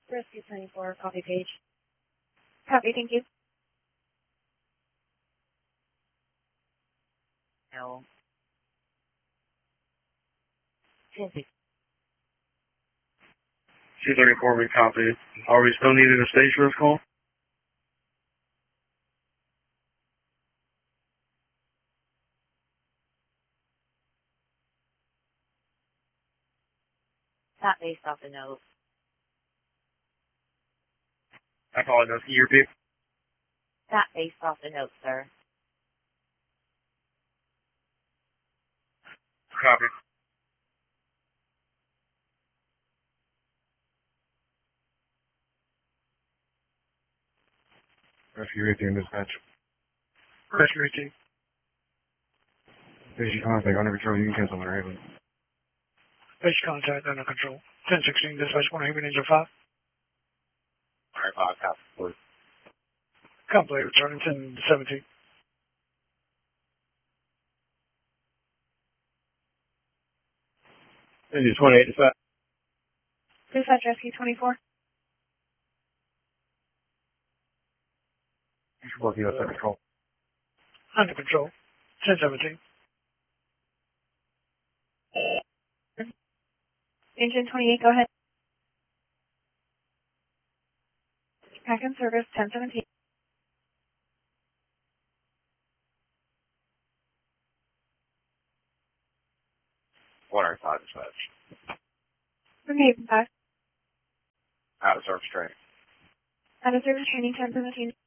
Rescue 24, copy page. Copy, thank you. No. 234, we copy. Are we still needing a stage for this call? Not based off the note. I apologize. Can you repeat? Not based off the note, sir. Copy. Rescue 18, dispatch. Rescue 18. Basic contact under control. You can cancel my ambulance. Basic contact under control. 1016, dispatch 1 Haven Angel 5. Alright, 5, copy. Complete, returning 1017. Engine 28, dispatch. Dispatch Rescue 24. You should both be under control. Under control. 1017. Engine 28, go ahead. Pack in service 1017. Water 5, dispatch. From Haven 5. Out of service training. Out of service training 1017.